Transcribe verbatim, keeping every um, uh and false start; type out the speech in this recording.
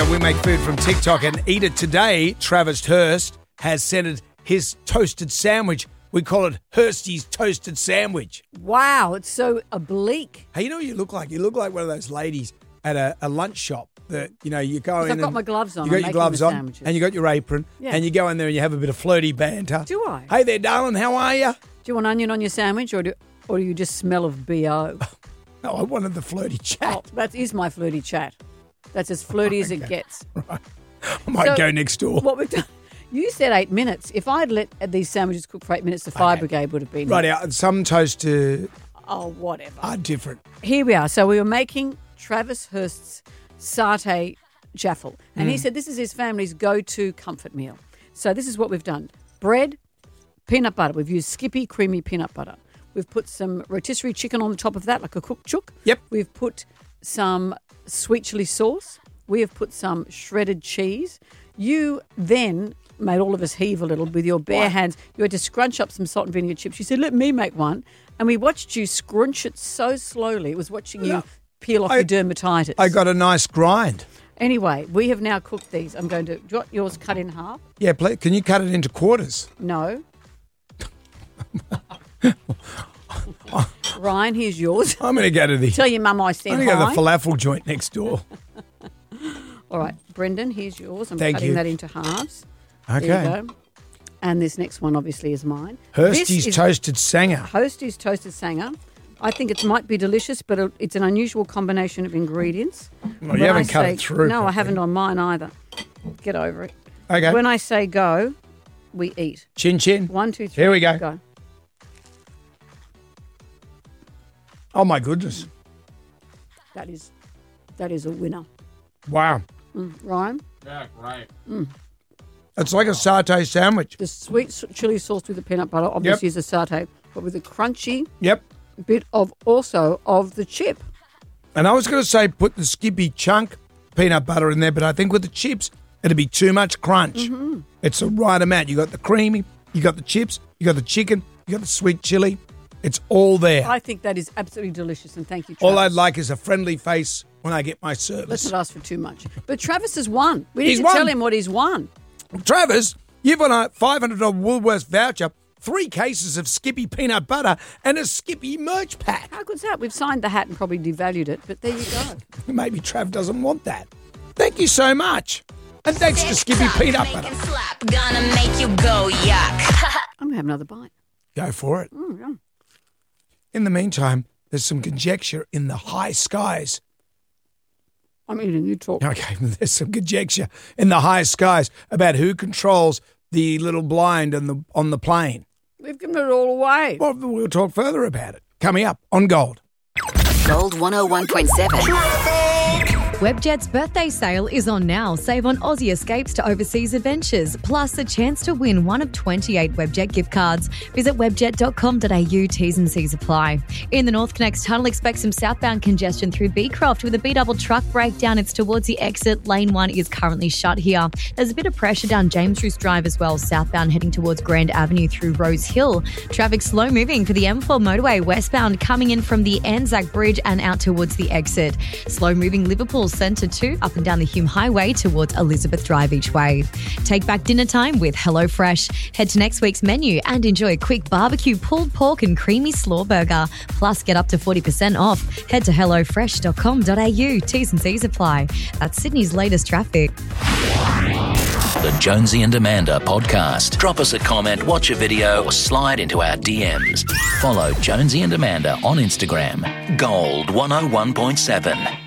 where we make food from TikTok and eat it today. Travis Hurst has sent his toasted sandwich. We call it Hursty's Toasted Sandwich. Wow, it's so oblique. Hey, you know what you look like? You look like one of those ladies at a, a lunch shop that, you know, you go in I've got and my gloves on. You got I'm your making gloves the on sandwiches. and you got your apron Yeah. and you go in there and you have a bit of flirty banter. Do I? Hey there, darling, how are you? Do you want onion on your sandwich or do, or do you just smell of B O? No, I wanted the flirty chat. Oh, that is my flirty chat. That's as flirty as it Okay. gets. Right. I might So, go next door. What we've done, you said eight minutes. If I'd let these sandwiches cook for eight minutes, the fire Okay. brigade would have been Right here. out. Some toast uh, Oh, whatever. are different. Here we are. So we were making Travis Hurst's satay jaffle. And Mm. he said this is his family's go-to comfort meal. So this is what we've done. Bread, peanut butter. We've used Skippy creamy peanut butter. We've put some rotisserie chicken on the top of that, like a cooked chook. Yep. We've put some sweet chili sauce. We have put some shredded cheese. You then made all of us heave a little with your bare What? hands. You had to scrunch up some salt and vinegar chips. You said, let me make one. And we watched you scrunch it so slowly. It was watching you No. peel off I- your dermatitis. I got a nice grind. Anyway, we have now cooked these. I'm going to, do you want yours cut in half? Yeah, please, can you cut it into quarters? No. Ryan, here's yours. I'm going to go to the, Tell your mum I I'm said going to go hi. to the falafel joint next door. All right, Brendan, here's yours. I'm Thank cutting you. that into halves. Okay. There you go. And this next one, obviously, is mine. Hursty's This is Toasted Sanger. Hursty's Toasted Sanger. I think it might be delicious, but it- it's an unusual combination of ingredients. Well, When you haven't I cut say- it through. No, I properly. haven't on mine either. Get over it. Okay. When I say go, we eat. Chin chin. One, two, three. Here we go. Go. Oh, my goodness. That is, that is a winner. Wow. Mm. Ryan, Yeah, great. It's like a satay sandwich. the sweet s- chili sauce with the peanut butter obviously is a satay, but with a crunchy Yep. bit of also of the chip. And I was going to say put the Skippy chunk peanut butter in there, but I think with the chips, it'd be too much crunch. Mm-hmm. It's the right amount. You got the creamy, you got the chips, you got the chicken, you got the sweet chili. It's all there. I think that is absolutely delicious, and thank you, All Travis. I'd like is a friendly face when I get my service. Let's not ask for too much. But Travis has won. We need He's to won. tell him what he's won. Travis, you've won a five hundred dollars Woolworths voucher, three cases of Skippy peanut butter, and a Skippy merch pack. How good's that? We've signed the hat and probably devalued it, but there you go. Maybe Trav doesn't want that. Thank you so much. And thanks to Skippy peanut butter. Slap, gonna make you go yuck. I'm going to have another bite. Go for it. Mm, yeah. In the meantime, there's some conjecture in the high skies. I'm eating, you talk. Okay, there's some conjecture in the high skies about who controls the little blind on the on the plane. We've given it all away. Well, we'll talk further about it. Coming up on Gold. Gold one oh one point seven. Webjet's birthday sale is on now. Save on Aussie escapes to overseas adventures, plus a chance to win one of twenty-eight Webjet gift cards. Visit webjet dot com dot a u, T's and C's apply. In the North Connects tunnel, expect some southbound congestion through Beecroft with a B-double truck breakdown. It's towards the exit. Lane one is currently shut here. There's a bit of pressure down James Roos Drive as well, southbound heading towards Grand Avenue through Rose Hill. Traffic slow moving for the M four motorway westbound coming in from the Anzac Bridge and out towards the exit. Slow moving Liverpool Centre two up and down the Hume Highway towards Elizabeth Drive each way. Take back dinner time with HelloFresh. Head to next week's menu and enjoy a quick barbecue pulled pork and creamy slaw burger. Plus get up to forty percent off. Head to hello fresh dot com dot a u. T's and C's apply. That's Sydney's latest traffic. The Jonesy and Amanda podcast. Drop us a comment, watch a video, or slide into our D Ms. Follow Jonesy and Amanda on Instagram. Gold one oh one point seven.